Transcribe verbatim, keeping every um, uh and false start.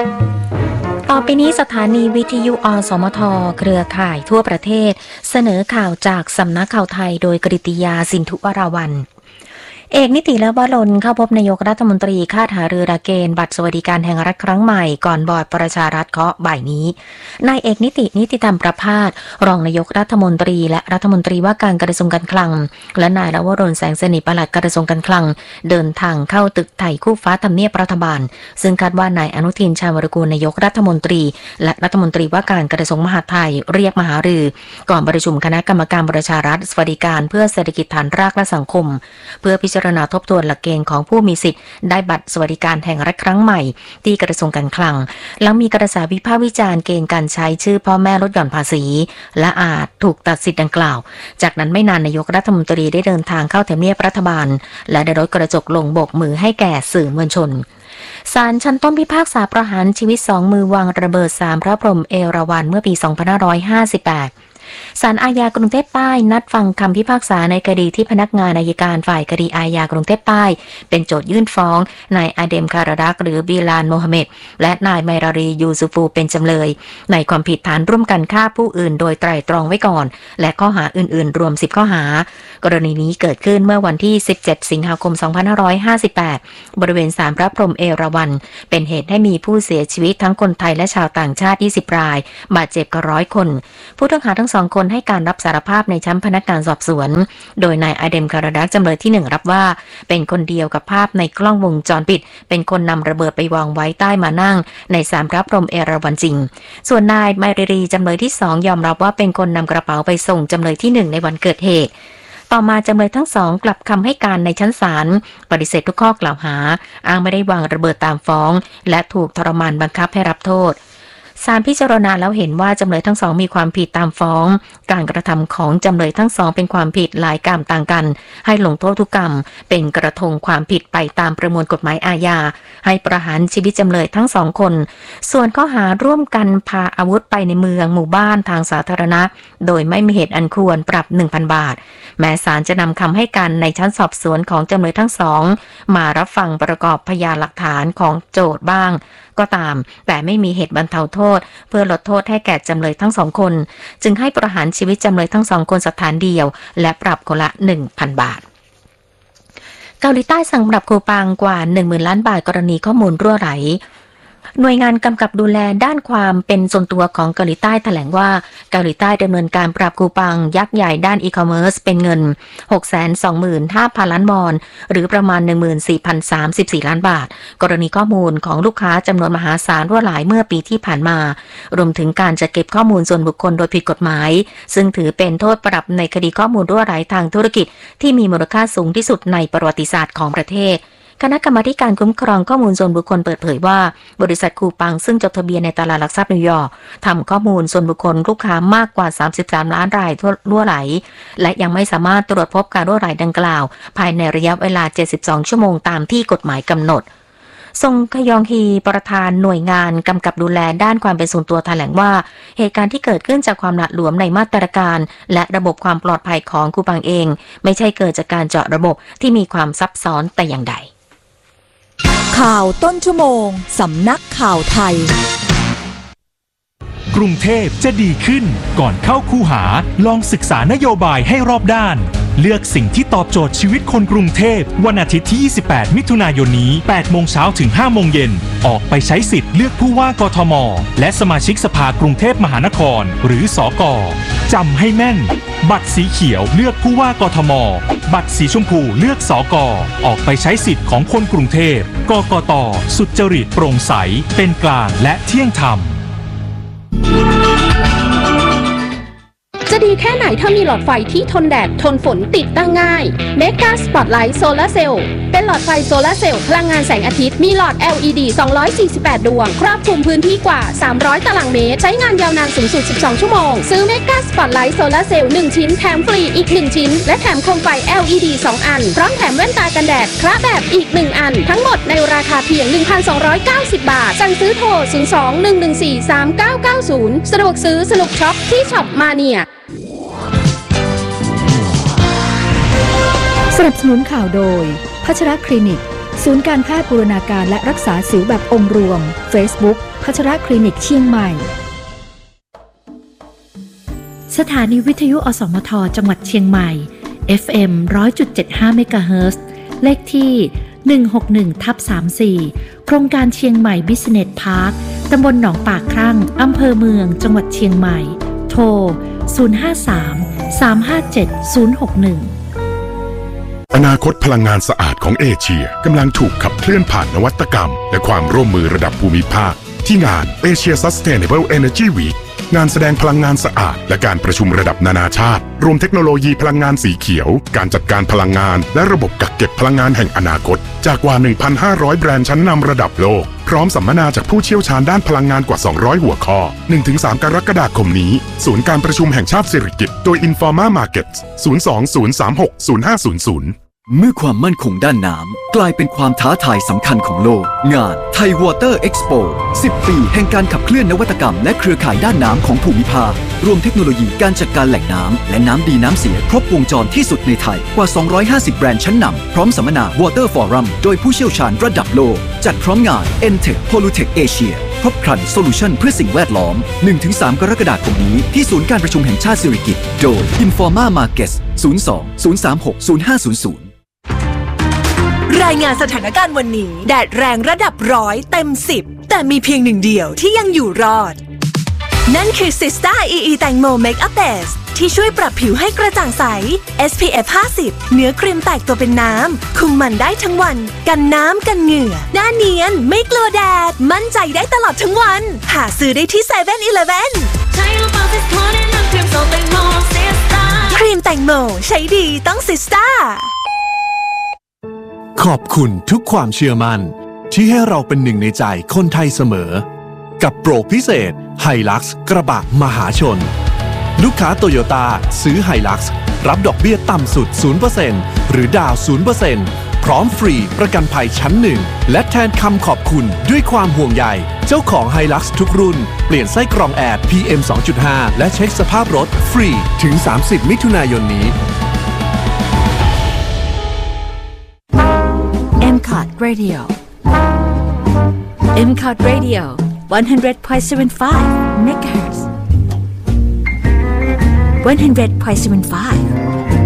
ต่อไปนี้สถานีวิทยุอสมทเครือข่ายทั่วประเทศเสนอข่าวจากสำนักข่าวไทยโดยกฤติยาสินธุวราวัลย์เอกนิติและวรนเข้าพบนายกรัฐมนตรีคาดหารือหลักเกณฑ์บัตรสวัสดิการแห่งรัฐครั้งใหม่ก่อนบอร์ดประชารัฐเคาะบ่ายนี้นายเอกนิตินิติธรรมประภาสรองนายกรัฐมนตรีและรัฐมนตรีว่าการกระทรวงการคลังและนายละวรนแสงสนิทปลัดกระทรวงการคลังเดินทางเข้าตึกไทยคู่ฟ้าทำเนียบรัฐบาลซึ่งคาดว่านายอนุทินชาญวรกูลนายกรัฐมนตรีและรัฐมนตรีว่าการกระทรวงมหาดไทยเรียกมาหารือก่อนประชุมคณะกรรมการประชารัฐสวัสดิการเพื่อเศรษฐกิจฐานรากและสังคมเพื่อพิจารณาทบทวนหลักเกณฑ์ของผู้มีสิทธิ์ได้บัตรสวัสดิการแห่งรัฐครั้งใหม่ที่กระทรวงการคลังหลังมีกระแสวิพากษ์วิจารณ์เกณฑ์การใช้ชื่อพ่อแม่ลดหย่อนภาษีและอาจถูกตัดสิทธิ์ดังกล่าวจากนั้นไม่นานนายกรัฐมนตรีได้เดินทางเข้าทำเนียบรัฐบาลและได้รถกระจกลงโบกมือให้แก่สื่อมวลชนศาลชั้นต้นพิพากษาประหารชีวิตสองมือวางระเบิดสามพระพรหมเอราวัณเมื่อปีสองพันห้าร้อยห้าสิบแปดศาลอาญากรุงเทพใต้นัดฟังคำพิพากษาในคดีที่พนักงานอัยการฝ่ายคดีอาญากรุงเทพใต้เป็นโจทยื่นฟ้องนายอาเดมคาราดักหรือบิลานโมฮัมเหม็ดและนายไมรารียูซุฟูเป็นจำเลยในความผิดฐานร่วมกันฆ่าผู้อื่นโดยไตร่ตรองไว้ก่อนและข้อหาอื่นๆรวมสิบข้อหากรณีนี้เกิดขึ้นเมื่อวันที่สิบเจ็ดสิงหาคมสองพันห้าร้อยห้าสิบแปดบริเวณศาลพระพรหมเอราวัณเป็นเหตุให้มีผู้เสียชีวิตทั้งคนไทยและชาวต่างชาติยี่สิบรายบาดเจ็บกว่าร้อยคนผู้ต้องหาทั้งสองคนให้การรับสารภาพในชั้นพนักงานสอบสวนโดยนายอาเดมคาราดักจำเลยที่หนึ่งรับว่าเป็นคนเดียวกับภาพในกล้องวงจรปิดเป็นคนนำระเบิดไปวางไว้ใต้มานั่งในศาลพระพรหมเอราวัณจริงส่วนนายไมรารีจำเลยที่สองยอมรับว่าเป็นคนนำกระเป๋าไปส่งจำเลยที่หนึ่งในวันเกิดเหตุต่อมาจำเลยทั้งสองกลับคำให้การในชั้นศาลปฏิเสธทุกข้อกล่าวหาอ้างไม่ได้วางระเบิดตามฟ้องและถูกทรมานบังคับให้รับโทษศาลพิจารณาแล้วเห็นว่าจำเลยทั้งสองมีความผิดตามฟ้องการกระทำของจำเลยทั้งสองเป็นความผิดหลายกรรมต่างกันให้ลงโทษทุกกรรมเป็นกระทงความผิดไปตามประมวลกฎหมายอาญาให้ประหารชีวิตจำเลยทั้งสองคนส่วนข้อหาร่วมกันพาอาวุธไปในเมืองหมู่บ้านทางสาธารณะโดยไม่มีเหตุอันควรปรับ หนึ่งพัน บาทแม้ศาลจะนำคำให้การในชั้นสอบสวนของจำเลยทั้งสองมารับฟังประกอบพยานหลักฐานของโจทก์บ้างก็ตามแต่ไม่มีเหตุบรรเทาโทษเพื่อลดโทษให้แก่จำเลยทั้งสองคนจึงให้ประหารชีวิตจำเลยทั้งสองคนสถานเดียวและปรับคนละ หนึ่งพัน บาทเกาหลีใต้สั่งปรับคูปังกว่า หนึ่งหมื่น ล้านบาทกรณีข้อมูลรั่วไหลหน่วยงานกำกับดูแลด้านความเป็นส่วนตัวของเกาหลีใต้แถลงว่าเกาหลีใต้ดำเนินการปรับคูปังยักษ์ใหญ่ด้านอีคอมเมิร์ซเป็นเงิน หกแสนสองหมื่นห้าพัน ล้านวอนหรือประมาณ หนึ่งหมื่นสี่พันสามสิบสี่ ล้านบาทกรณีข้อมูลของลูกค้าจำนวนมหาศาลรั่วไหลเมื่อปีที่ผ่านมารวมถึงการจัดเก็บข้อมูลส่วนบุคคลโดยผิดกฎหมายซึ่งถือเป็นโทษปรับในคดีข้อมูลรั่วไหลทางธุรกิจที่มีมูลค่าสูงที่สุดในประวัติศาสตร์ของประเทศคณะกรรมาการคุ้มครองข้อมูลส่วนบุคคลเปิดเผยว่าบริษัทคูปังซึ่งจดทะเบียนในตลาดหลักทรัพย์นิวยอร์กทำข้อมูลส่วนบุคคลลูกค้ามากกว่าสามสิบสามล้านรายรั่วไหลและยังไม่สามารถตรวจพบการรั่วไหลดังกล่าวภายในระยะเวลาเจ็ดสิบสองชั่วโมงตามที่กฎหมายกำหนดทรงคยองฮีประธานหน่วยงานกำกับดูแลด้านความเป็นส่วนตัวแถลงว่าเหตุการณ์ที่เกิดขึ้นจากความหละหลวมในมาตรการและระบบความปลอดภัยของคูปังเองไม่ใช่เกิดจากการเจาะระบบที่มีความซับซ้อนแต่อย่างใดข่าวต้นชั่วโมงสำนักข่าวไทยกรุงเทพจะดีขึ้นก่อนเข้าคูหาลองศึกษานโยบายให้รอบด้านเลือกสิ่งที่ตอบโจทย์ชีวิตคนกรุงเทพวันอาทิตย์ที่ยี่สิบแปดมิถุนายนนี้แปดโมงเช้าถึงห้าโมงเย็นออกไปใช้สิทธิ์เลือกผู้ว่ากทมและสมาชิกสภากรุงเทพมหานครหรือสก.จำให้แม่นบัตรสีเขียวเลือกผู้ว่ากทมบัตรสีชมพูเลือกสก.ออกไปใช้สิทธิ์ของคนกรุงเทพกกต.สุจริตโปร่งใสเป็นกลางและเที่ยงธรรมจะดีแค่ไหนถ้ามีหลอดไฟที่ทนแดดทนฝนติดตั้งง่าย Mega Spotlight Solar Cell เป็นหลอดไฟโซลาร์เซลล์พลังงานแสงอาทิตย์มีหลอด แอล อี ดี สองร้อยสี่สิบแปด ดวงครอบคลุมพื้นที่กว่าสามร้อยตารางเมตรใช้งานยาวนานสูงสุดสิบสองชั่วโมงซื้อ Mega Spotlight Solar Cell หนึ่งชิ้นแถมฟรีอีกหนึ่งชิ้นและแถมโคมไฟ แอล อี ดี สองอันพร้อมแถมแว่นตากันแดดคละแบบอีกหนึ่งอันทั้งหมดในราคาเพียง หนึ่งพันสองร้อยเก้าสิบ บาทสั่งซื้อโทรศูนย์ สอง หนึ่ง หนึ่ง สี่ สาม เก้า เก้า ศูนย์สะดวกซื้อสนุกช็อปที่ช็อปมาเนียสนับสนุนข่าวโดยพัชรคลินิกศูนย์การแพทย์บูรณาการและรักษาสิวแบบองค์รวม Facebook พัชรคลินิกเชียงใหม่สถานีวิทยุอสมทจังหวัดเชียงใหม่ เอฟ เอ็ม หนึ่งร้อยจุดเจ็ดห้า เมกะเฮิรตซ์ เลขที่ หนึ่งหกหนึ่งทับสามสี่ โครงการเชียงใหม่บิสเนสพาร์ค ตำบลหนองปากครั่ง อำเภอเมือง จังหวัดเชียงใหม่ โทร ศูนย์ ห้า สาม สาม ห้า เจ็ด ศูนย์ หก หนึ่งอนาคตพลังงานสะอาดของเอเชียกำลังถูกขับเคลื่อนผ่านนวัตกรรมและความร่วมมือระดับภูมิภาคที่งาน Asia Sustainable Energy Week งานแสดงพลังงานสะอาดและการประชุมระดับนานาชาติรวมเทคโนโลยีพลังงานสีเขียวการจัดการพลังงานและระบบกักเก็บพลังงานแห่งอนาคตจากกว่า หนึ่งพันห้าร้อย แบรนด์ชั้นนำระดับโลกพร้อมสัมมนาจากผู้เชี่ยวชาญด้านพลังงานกว่า สองร้อย หัวข้อ หนึ่งถึงสาม กรกฎาคมนี้ศูนย์การประชุมแห่งชาติสิริกิติ์โดย Informa Markets ศูนย์ สอง ศูนย์ สาม หก ศูนย์ ห้า ศูนย์ ศูนย์เมื่อความมั่นคงด้านน้ำกลายเป็นความท้าทายสำคัญของโลกงาน Thai Water Expo สิบ ปีแห่งการขับเคลื่อนนวัตกรรมและเครือข่ายด้านน้ำของภูมิภาครวมเทคโนโลยีการจัดการแหล่งน้ำและน้ำดีน้ำเสียครบวงจรที่สุดในไทยกว่า สองร้อยห้าสิบ แบรนด์ชั้นนำพร้อมสัมมนา Water Forum โดยผู้เชี่ยวชาญระดับโลกจัดพร้อมงาน Entech Pollutech Asia ครบครันโซลูชันเพื่อสิ่งแวดล้อม หนึ่งถึงสาม กรกฎาคมนี้ที่ศูนย์การประชุมแห่งชาติสิริกิติ์โดย Informa Markets ศูนย์ สอง ศูนย์ สาม หก ศูนย์ ห้า ศูนย์ ศูนย์รายงานสถานการณ์วันนี้แดดแรงระดับร้อยเต็มสิบแต่มีเพียงหนึ่งเดียวที่ยังอยู่รอดนั่นคือ Sista อี อี แตงโม Makeup Base ที่ช่วยปรับผิวให้กระจ่างใส เอส พี เอฟ ห้าสิบ เนื้อครีมแตกตัวเป็นน้ำคุมมันได้ทั้งวันกันน้ำกันเหงื่อหน้าเนียนไม่กลัวแดดมั่นใจได้ตลอดทั้งวันหาซื้อได้ที่เซเว่นอีเลฟเว่นครีมแตงโมใช้ดีต้อง Sista ขอบคุณทุกความเชื่อมั่นที่ให้เราเป็นหนึ่งในใจคนไทยเสมอกับโปรพิเศษ Hilux กระบะมหาชนลูกค้าโตโยต้าซื้อ Hilux รับดอกเบี้ยต่ำสุด ศูนย์เปอร์เซ็นต์ หรือดาว ศูนย์เปอร์เซ็นต์ พร้อมฟรีประกันภัยชั้นหนึ่งและแทนคำขอบคุณด้วยความห่วงใยเจ้าของ Hilux ทุกรุ่นเปลี่ยนไส้กรองแอร์ พี เอ็ม สองจุดห้า และเช็คสภาพรถฟรีถึง สามสิบ มิถุนายนนี้เอ็ม ซี โอ ที Radio เอ็ม ซี โอ ที Radio one hundred point seven five เมกะเฮิรตซ์one hundred point seven five